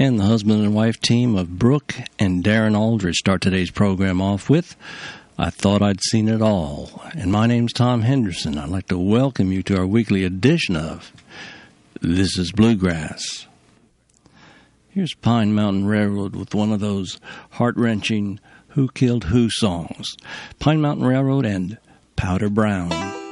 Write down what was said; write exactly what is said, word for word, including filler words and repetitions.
and the husband and wife team of Brooke and Darren Aldridge start today's program off with I Thought I'd Seen It All. And my name's Tom Henderson. I'd like to welcome you to our weekly edition of This is Bluegrass. Here's Pine Mountain Railroad with one of those heart-wrenching Who Killed Who songs. Pine Mountain Railroad and Powder Brown.